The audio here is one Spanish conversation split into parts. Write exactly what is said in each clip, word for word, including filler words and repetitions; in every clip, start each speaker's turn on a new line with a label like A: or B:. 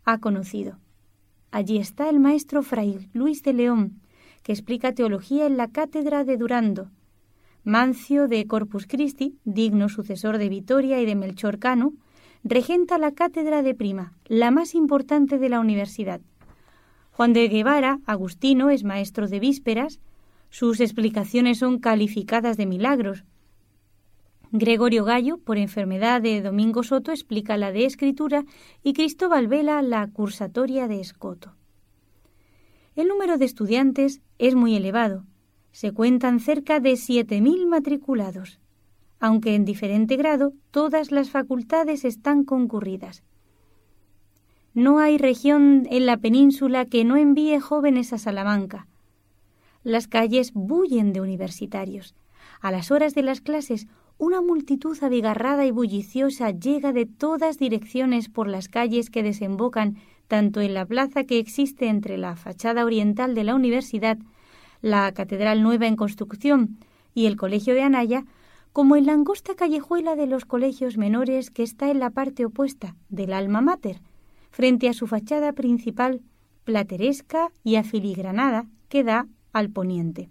A: ha conocido. Allí está el maestro Fray Luis de León, que explica teología en la cátedra de Durando. Mancio de Corpus Christi, digno sucesor de Vitoria y de Melchor Cano, regenta la cátedra de Prima, la más importante de la universidad. Juan de Guevara, agustino, es maestro de vísperas. Sus explicaciones son calificadas de milagros. Gregorio Gallo, por enfermedad de Domingo Soto, explica la de Escritura y Cristóbal Vela la cursatoria de Escoto. El número de estudiantes es muy elevado. Se cuentan cerca de siete mil matriculados. Aunque en diferente grado, todas las facultades están concurridas. No hay región en la península que no envíe jóvenes a Salamanca. Las calles bullen de universitarios. A las horas de las clases, una multitud abigarrada y bulliciosa llega de todas direcciones por las calles que desembocan tanto en la plaza que existe entre la fachada oriental de la universidad, la Catedral Nueva en construcción y el Colegio de Anaya, como en la angosta callejuela de los colegios menores que está en la parte opuesta del Alma Mater, frente a su fachada principal plateresca y afiligranada que da al poniente.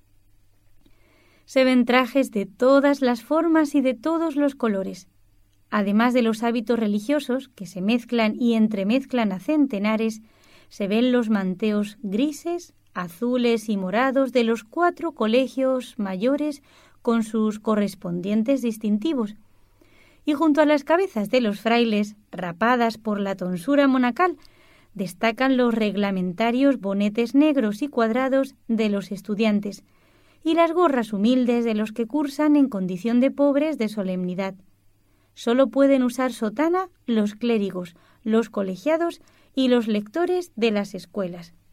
A: Se ven trajes de todas las formas y de todos los colores. Además de los hábitos religiosos, que se mezclan y entremezclan a centenares, se ven los manteos grises, azules y morados de los cuatro colegios mayores con sus correspondientes distintivos, y junto a las cabezas de los frailes, rapadas por la tonsura monacal, destacan los reglamentarios bonetes negros y cuadrados de los estudiantes, y las gorras humildes de los que cursan en condición de pobres de solemnidad. Solo pueden usar sotana los clérigos, los colegiados y los lectores de las escuelas.